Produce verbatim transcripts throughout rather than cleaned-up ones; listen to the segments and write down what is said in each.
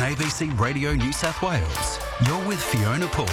A B C Radio New South Wales. You're with Fiona Paul.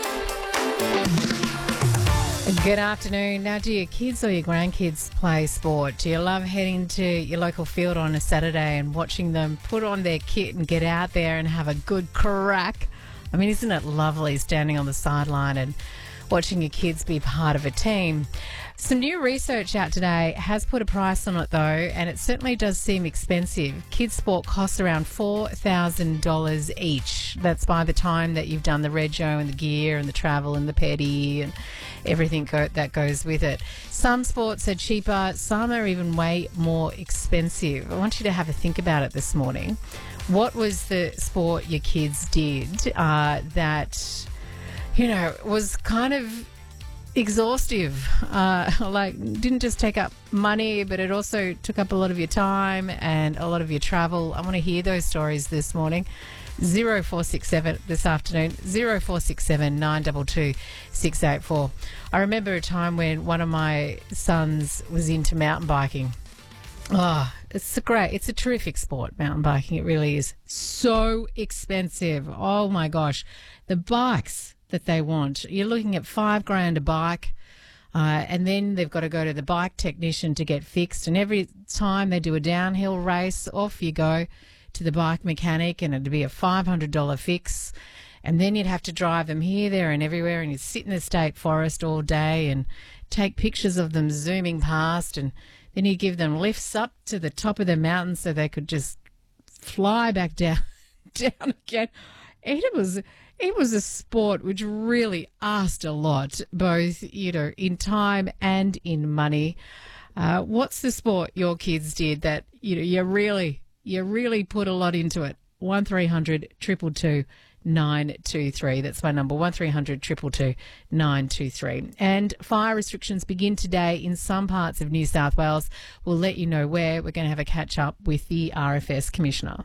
Good afternoon. Now, do your kids or your grandkids play sport? Do you love heading to your local field on a Saturday and watching them put on their kit and get out there and have a good crack? I mean, isn't it lovely standing on the sideline and watching your kids be part of a team? Some new research out today has put a price on it, though, and it certainly does seem expensive. Kids sport costs around four thousand dollars each. That's by the time that you've done the rego and the gear and the travel and the petty and everything go- that goes with it. Some sports are cheaper, some are even way more expensive. I want you to have a think about it this morning. What was the sport your kids did uh, that, you know, was kind of exhaustive, uh, like didn't just take up money, but it also took up a lot of your time and a lot of your travel? I want to hear those stories this morning. zero four six seven this afternoon, zero four six seven nine two two six eight four. I remember a time when one of my sons was into mountain biking. Oh, it's a great, it's a terrific sport, mountain biking. It really is. So expensive. Oh my gosh. The bikes that they want, you're looking at five grand a bike, uh, and then they've got to go to the bike technician to get fixed. And every time they do a downhill race, off you go to the bike mechanic, and it'd be a five hundred dollars fix. And then you'd have to drive them here, there, and everywhere, and you'd sit in the state forest all day and take pictures of them zooming past, and then you give them lifts up to the top of the mountain so they could just fly back down, down again. It was, it was a sport which really asked a lot, both, you know, in time and in money. Uh, what's the sport your kids did that, you know, you really, you really put a lot into it? one three hundred two two two nine two three. That's my number, one three hundred two two two nine two three. And fire restrictions begin today in some parts of New South Wales. We'll let you know where. We're going to have a catch up with the R F S Commissioner.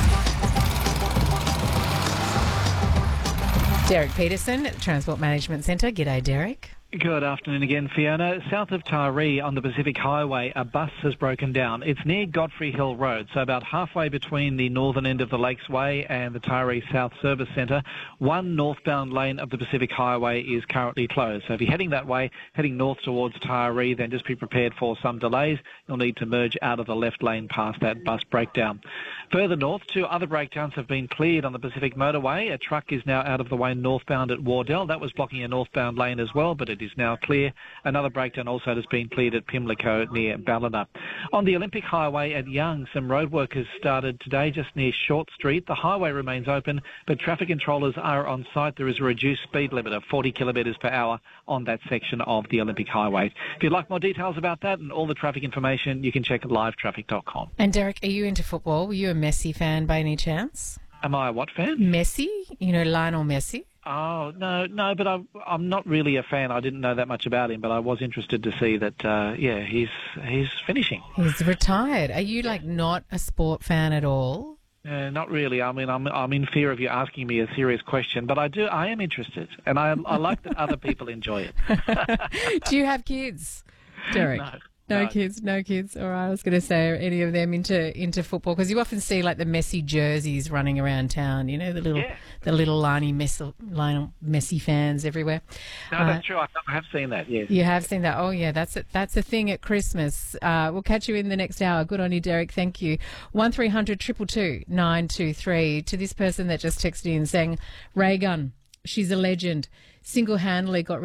Derek Peterson at the Transport Management Centre. G'day, Derek. Good afternoon again, Fiona. South of Taree on the Pacific Highway, a bus has broken down. It's near Godfrey Hill Road, so about halfway between the northern end of the Lakes Way and the Taree South Service Centre. One northbound lane of the Pacific Highway is currently closed. So if you're heading that way, heading north towards Taree, then just be prepared for some delays. You'll need to merge out of the left lane past that bus breakdown. Further north, two other breakdowns have been cleared on the Pacific Motorway. A truck is now out of the way northbound at Wardell. That was blocking a northbound lane as well, but it is now clear. Another breakdown also has been cleared at Pimlico near Ballina. On the Olympic Highway at Young, some road work has started today just near Short Street. The highway remains open, but traffic controllers are on site. There is a reduced speed limit of forty kilometres per hour on that section of the Olympic Highway. If you'd like more details about that and all the traffic information, you can check at live traffic dot com. And Derek, are you into football? Were you a Messi fan by any chance? Am I a what fan? Messi? You know, Lionel Messi? Oh, no, no, but I'm, I'm not really a fan. I didn't know that much about him, but I was interested to see that, uh, yeah, he's he's finishing. He's retired. Are you, like, not a sport fan at all? Uh, not really. I mean, I'm I'm in fear of you asking me a serious question, but I do. I am interested, and I I like that other people enjoy it. Do you have kids, Derek? No. No, No. kids, no kids. All right, I was going to say, are any of them into into football? Because you often see like the Messi jerseys running around town. You know, the little Yeah. the little Lionel Messi, Lionel Messi fans everywhere. No, that's true. I I have seen that. Yes. You have seen that. Oh yeah, that's a, that's a thing at Christmas. Uh, we'll catch you in the next hour. Good on you, Derek. Thank you. One three hundred two two two nine two three. To this person that just texted in saying, Ray Gun, she's a legend. Single handedly got